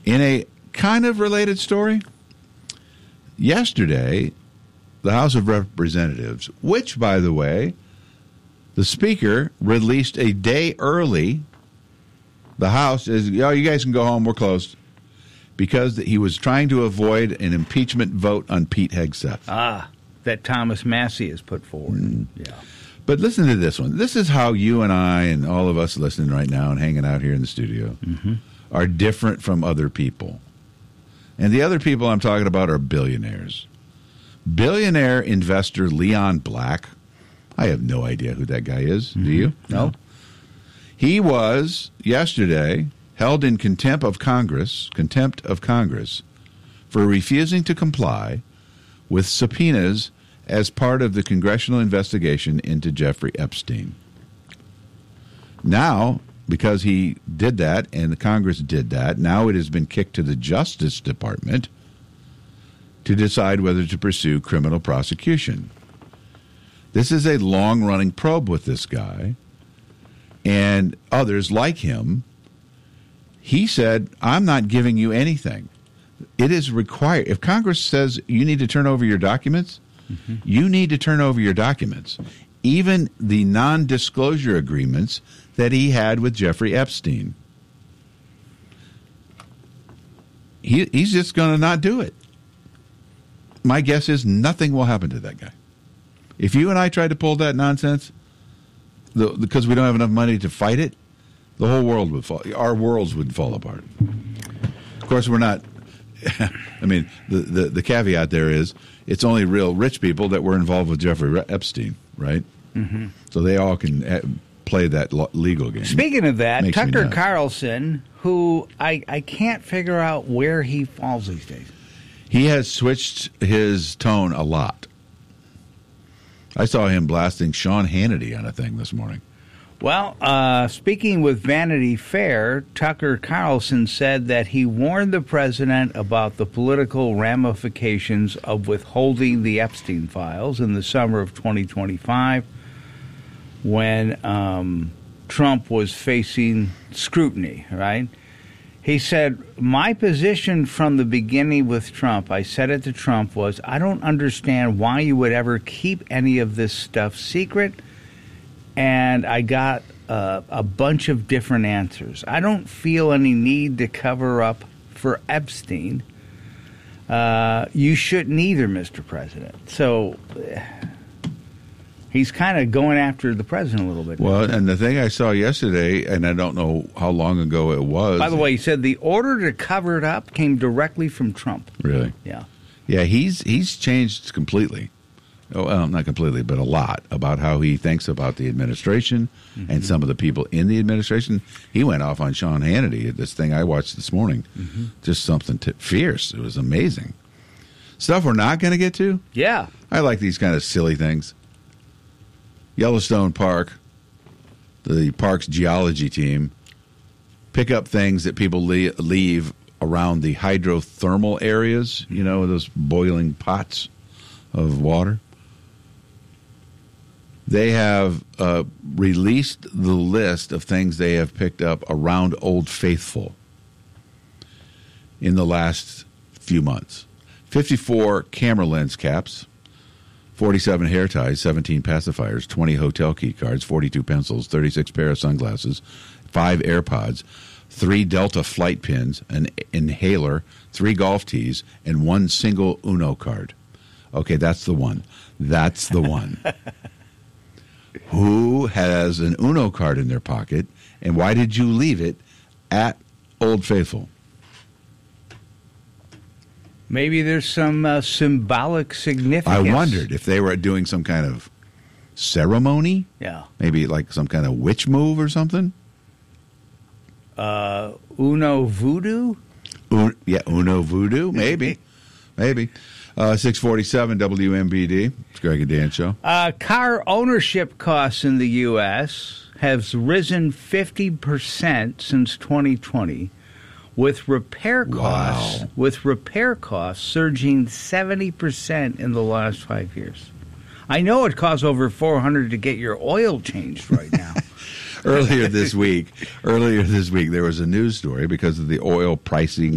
In a kind of related story, yesterday, the House of Representatives, which, by the way, the Speaker released a day early. The House is, you guys can go home, we're closed, because he was trying to avoid an impeachment vote on Pete Hegseth. That Thomas Massie has put forward. Yeah. But listen to this one. This is how you and I and all of us listening right now and hanging out here in the studio are different from other people. And the other people I'm talking about are billionaires. Billionaire investor Leon Black. I have no idea who that guy is. Do you? No. He was, yesterday, held in contempt of Congress for refusing to comply with subpoenas as part of the congressional investigation into Jeffrey Epstein. Now, because he did that and the Congress did that, now it has been kicked to the Justice Department to decide whether to pursue criminal prosecution. This is a long-running probe with this guy and others like him. He said, I'm not giving you anything. It is required. If Congress says you need to turn over your documents, you need to turn over your documents. Even the non-disclosure agreements that he had with Jeffrey Epstein. He's just going to not do it. My guess is nothing will happen to that guy. If you and I tried to pull that nonsense, because we don't have enough money to fight it, the whole world would fall. Our worlds would fall apart. Of course, we're not. I mean, the caveat there is it's only real rich people that were involved with Jeffrey Epstein, right? Mm-hmm. So they all can play that legal game. Speaking of that, Tucker Carlson, who I can't figure out where he falls these days. He has switched his tone a lot. I saw him blasting Sean Hannity on a thing this morning. Well, speaking with Vanity Fair, Tucker Carlson said that he warned the president about the political ramifications of withholding the Epstein files in the summer of 2025 when Trump was facing scrutiny, right? He said, my position from the beginning with Trump, I said it to Trump, was I don't understand why you would ever keep any of this stuff secret. And I got a bunch of different answers. I don't feel any need to cover up for Epstein. You shouldn't either, Mr. President. So he's kind of going after the president a little bit. Well, and the thing I saw yesterday, and I don't know how long ago it was. By the way, he said the order to cover it up came directly from Trump. Really? Yeah. Yeah, he's changed completely. Oh, well, not completely, but a lot about how he thinks about the administration and some of the people in the administration. He went off on Sean Hannity at this thing I watched this morning. Just something fierce. It was amazing. Stuff we're not going to get to? Yeah. I like these kind of silly things. Yellowstone Park, the park's geology team, pick up things that people leave around the hydrothermal areas, you know, those boiling pots of water. They have released the list of things they have picked up around Old Faithful in the last few months. 54 camera lens caps, 47 hair ties, 17 pacifiers, 20 hotel key cards, 42 pencils, 36 pair of sunglasses, 5 AirPods, 3 Delta flight pins, an inhaler, 3 golf tees, and 1 single Uno card. Okay, that's the one. That's the one. Who has an Uno card in their pocket, and why did you leave it at Old Faithful? Maybe there's some symbolic significance. I wondered if they were doing some kind of ceremony. Yeah. Maybe like some kind of witch move or something. Uno voodoo? Uno voodoo, maybe. Maybe. 647 WMBD. It's Greg and Dan Show. Car ownership costs in the U.S. have risen 50% since 2020, with repair costs surging 70% in the last 5 years. I know it costs over $400 to get your oil changed right now. Earlier this week, there was a news story because of the oil pricing